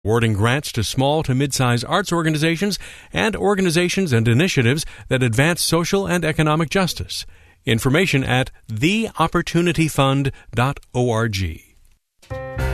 awarding grants to small to mid-size arts organizations and organizations and initiatives that advance social and economic justice. Information at theopportunityfund.org.